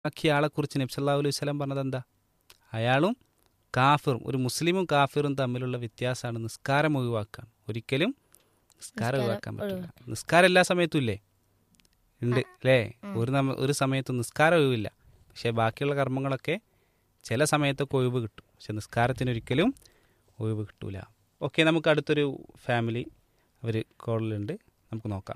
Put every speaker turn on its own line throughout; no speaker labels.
ആക്കിയ ആളെക്കുറിച്ച് നബി സല്ലല്ലാഹു അലൈഹി വസല്ലം പറഞ്ഞത് എന്താ? അയാളും കാഫിറും, ഒരു മുസ്ലിമും കാഫിറും തമ്മിലുള്ള വ്യത്യാസമാണ് നിസ്കാരം ഒഴിവാക്കാൻ. ഒരിക്കലും നിസ്കാരം ഒഴിവാക്കാൻ പറ്റില്ല. നിസ്കാരം എല്ലാ സമയത്തും ഇല്ലേ? ഉണ്ട് അല്ലേ? ഒരു സമയത്തും നിസ്കാരം ഒഴിവില്ല. പക്ഷേ ബാക്കിയുള്ള കർമ്മങ്ങളൊക്കെ ചില സമയത്തൊക്കെ ഒഴിവ് കിട്ടും. പക്ഷെ നിസ്കാരത്തിനൊരിക്കലും ഒഴിവ് കിട്ടൂല. ഓക്കെ, നമുക്ക് അടുത്തൊരു ഫാമിലി അവർ കോളിലുണ്ട്, നമുക്ക് നോക്കാം.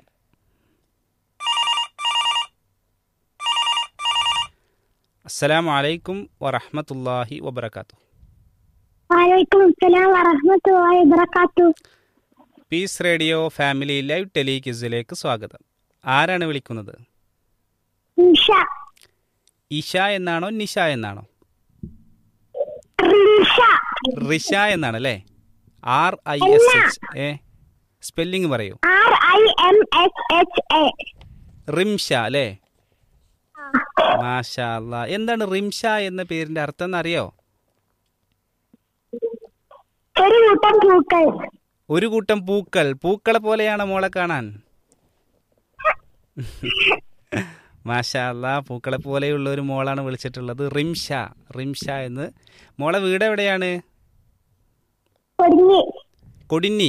അസ്സലാമു അലൈക്കും വറഹ്മത്തുള്ളാഹി വബറകാതുഹു.
വലൈക്കും അസ്സലാം വറഹ്മത്തുള്ളാഹി വബറകാതുഹു.
പീസ് റേഡിയോ ഫാമിലി ലൈവ് ടെലിക്വിസിലേക്ക് സ്വാഗതം. ആരാണ് വിളിക്കുന്നത്?
നിഷ.
ഇഷ എന്നാണോ നിഷ എന്നാണോ?
റിഷ.
റിഷ എന്നാണ് അല്ലേ? RISH. സ്പെല്ലിംഗ് പറയൂ.
RIMSHA.
റിംഷ അല്ലേ? മാഷാ അല്ലാ. എന്താണ് റിംഷ എന്ന പേരിന്റെ അർത്ഥം എന്നറിയോ?
ഒരു കൂട്ടം പൂക്കൾ.
ഒരു കൂട്ടം പൂക്കൾ. പൂക്കളെ പോലെയാണ് മോളെ കാണാൻ. മാഷാ അല്ലാ, പൂക്കളെ പോലെയുള്ള ഒരു മോളാണ് വിളിച്ചിട്ടുള്ളത്. റിംഷ. റിംഷ എന്ന്. മോളെ വീട് എവിടെയാണ്?
കൊടിഞ്ഞി.
കൊടിന്നി.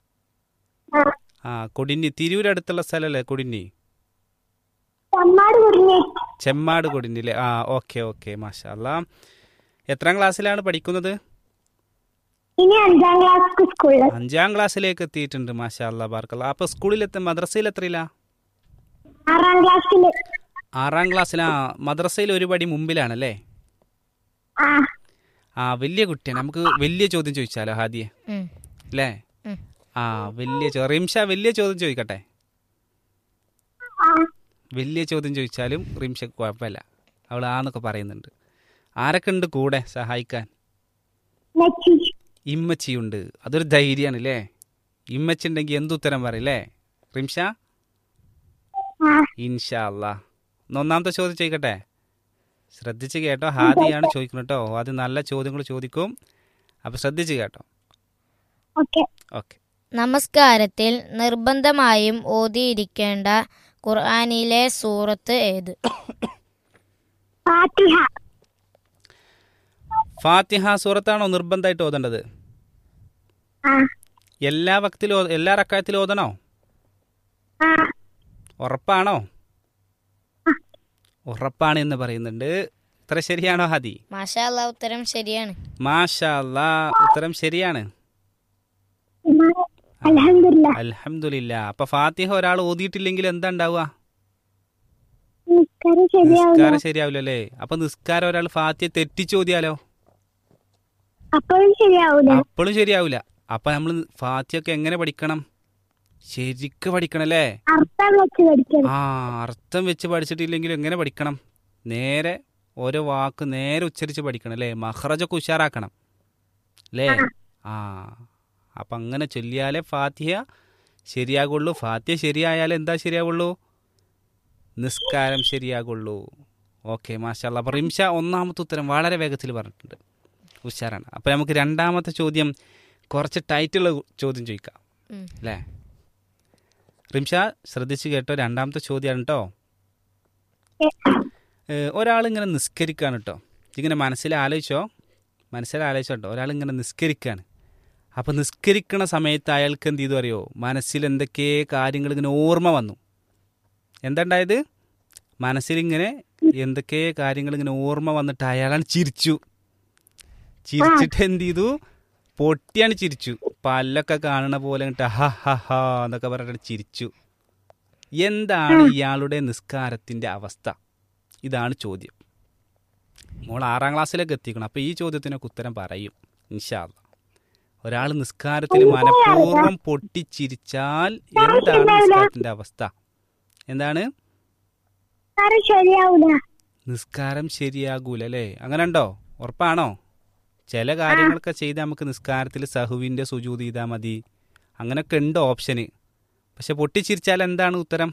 കൊടിന്നി തിരൂരടുത്തുള്ള സ്ഥലമല്ലേ കൊടിന്നി?
ചെമ്മാട് കൊടിഞ്ഞി.
ചെമ്മാട് കൊടിന്നി അല്ലേ? ഓക്കെ ഓക്കെ, മാഷാ അല്ലാ. എത്രാം ക്ലാസ്സിലാണ് പഠിക്കുന്നത്?
ഇനി 5ാം ക്ലാസ് സ്കൂളിൽ.
5ാം ക്ലാസ്സിലേക്ക് എത്തിയിട്ടുണ്ട്. മാഷാ അല്ലാ, ബാർക്കല്ലാ. അപ്പൊ മദ്രസയിൽ എത്രയിലാ?
6ാം ക്ലാസ്സിൽ.
6ാം ക്ലാസ്സിലാ. മദ്രസയിൽ ഒരു പടി മുമ്പിലാണല്ലേ? വലിയ കുട്ടിയാണ്. നമുക്ക് വലിയ ചോദ്യം ചോദിച്ചാലോ ഹാദിയെ? അല്ലേ? റിംഷ വലിയ ചോദ്യം ചോദിക്കട്ടെ? വലിയ ചോദ്യം ചോദിച്ചാലും റിംഷക്ക് കുഴപ്പമില്ല, അവൾ ആന്നൊക്കെ പറയുന്നുണ്ട്. ആരൊക്കെ ഉണ്ട് കൂടെ സഹായിക്കാൻ? ഇമ്മച്ചിയുണ്ട്. അതൊരു ധൈര്യമാണ് അല്ലേ? ഇമ്മച്ചി ഉണ്ടെങ്കിൽ എന്തുത്തരം പറയില്ലേ റിംഷ? ഇൻഷാ അല്ലാ. ഒന്നാമത്തെ ചോദ്യം ചോദിക്കട്ടെ? ശ്രദ്ധിച്ച് കേട്ടോ, ഹാദിയാണ് ചോദിക്കുന്നത് കേട്ടോ. ആദ്യം നല്ല ചോദ്യങ്ങൾ ചോദിക്കും, അപ്പൊ ശ്രദ്ധിച്ച് കേട്ടോ. ഓക്കെ.
നമസ്കാരത്തിൽ നിർബന്ധമായും ഓതിയിരിക്കേണ്ട ഖുർആനിലെ സൂറത്ത് ഏത്?
ഫാത്തിഹ സൂറത്താണോ നിർബന്ധമായിട്ട് ഓതേണ്ടത്? എല്ലാ റക്അത്തിലും ഓതണോ? ഉറപ്പാണോ? ഉറപ്പാണ് എന്ന് പറയുന്നുണ്ട്. ഉത്തരം ശരിയാണോ ഹാദി?
മാഷാ അല്ലാ, ഉത്തരം ശരിയാണ്.
മാഷാ അല്ലാ, ഉത്തരം ശരിയാണ്. അൽഹംദുലില്ലാ. അപ്പൊ ഫാത്തിഹ ഒരാൾ ഓതിയിട്ടില്ലെങ്കിൽ എന്താ ഉണ്ടാവുക? നിസ്കാരം ശരിയാവില്ലല്ലേ? അപ്പൊ നിസ്കാരം ഒരാൾ ഫാത്തിഹ തെറ്റിച്ച് ഓതിയാലോ? അപ്പോഴും ശരിയാവില്ല. അപ്പൊ നമ്മൾ ഫാത്തിഹ ഒക്കെ എങ്ങനെ പഠിക്കണം? ശരിക്ക് പഠിക്കണം അല്ലേ? അർത്ഥം വെച്ച് പഠിച്ചിട്ടില്ലെങ്കിൽ എങ്ങനെ പഠിക്കണം? നേരെ ഓരോ വാക്ക് നേരെ ഉച്ചരിച്ച് പഠിക്കണം അല്ലേ? മഖ്റജൊക്കെ ഉഷാറാക്കണം അല്ലേ? അപ്പം അങ്ങനെ ചൊല്ലിയാലേ ഫാത്തിഹ ശരിയാകുള്ളൂ. ഫാത്തിഹ ശരിയായാലേ എന്താ ശരിയാവുള്ളൂ? നിസ്കാരം ശരിയാകുള്ളൂ. ഓക്കെ, മാഷാ അല്ലാ. അപ്പം റിംഷ ഒന്നാമത്തെ ഉത്തരം വളരെ വേഗത്തിൽ പറഞ്ഞിട്ടുണ്ട്, ഉഷാറാണ്. അപ്പം നമുക്ക് രണ്ടാമത്തെ ചോദ്യം കുറച്ച് ടൈറ്റുള്ള ചോദ്യം ചോദിക്കാം അല്ലേ? റിംഷ ശ്രദ്ധിച്ച് കേട്ടോ, രണ്ടാമത്തെ ചോദ്യമാണ് കേട്ടോ. ഒരാളിങ്ങനെ നിസ്കരിക്കുകയാണ് കേട്ടോ. ഇങ്ങനെ മനസ്സിലാലോചിച്ചോ കേട്ടോ. ഒരാളിങ്ങനെ നിസ്കരിക്കുകയാണ്. അപ്പം നിസ്കരിക്കണ സമയത്ത് അയാൾക്ക് എന്ത് ചെയ്തു അറിയോ? മനസ്സിൽ എന്തൊക്കെ കാര്യങ്ങൾ ഇങ്ങനെ ഓർമ്മ വന്നു. എന്തുണ്ടായത്? മനസ്സിലിങ്ങനെ എന്തൊക്കെ കാര്യങ്ങൾ ഇങ്ങനെ ഓർമ്മ വന്നിട്ട് അയാളാണ് ചിരിച്ചിട്ട് എന്ത് ചെയ്തു? പൊട്ടിയാണ് ചിരിച്ചു. പല്ലൊക്കെ കാണണ പോലെ എന്നൊക്കെ പറഞ്ഞിട്ട് ചിരിച്ചു. എന്താണ് ഇയാളുടെ നിസ്കാരത്തിന്റെ അവസ്ഥ? ഇതാണ് ചോദ്യം. മോൾ 6ാം ക്ലാസ്സിലേക്ക് എത്തിക്കണം. അപ്പൊ ഈ ചോദ്യത്തിനൊക്കെ ഉത്തരം പറയും ഇൻഷാ അല്ലാ. ഒരാൾ നിസ്കാരത്തിൽ മനഃപൂർവ്വം പൊട്ടിച്ചിരിച്ചാൽ എന്താണ് നിസ്കാരത്തിന്റെ അവസ്ഥ? എന്താണ്? നിസ്കാരം ശരിയാകൂല അല്ലേ? അങ്ങനെ ഉണ്ടോ? ഉറപ്പാണോ? ചില കാര്യങ്ങളൊക്കെ ചെയ്ത് നമുക്ക് നിസ്കാരത്തിൽ സഹുവിന്റെ സുജൂദ് ചെയ്താൽ മതി, അങ്ങനെയൊക്കെ ഉണ്ട് ഓപ്ഷന്. പക്ഷെ പൊട്ടിച്ചിരിച്ചാൽ എന്താണ് ഉത്തരം?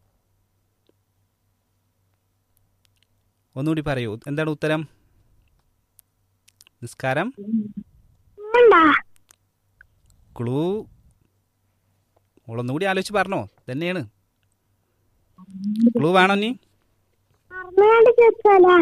ഒന്നുകൂടി പറയൂ, എന്താണ് ഉത്തരം? നിസ്കാരം ക്ലൂ ഓളൊന്നുകൂടി ആലോചിച്ച് പറഞ്ഞോ. തന്നെയാണ് ക്ലൂ വേണോ? നീ
അമ്മയോട് ചോദിച്ചാലാ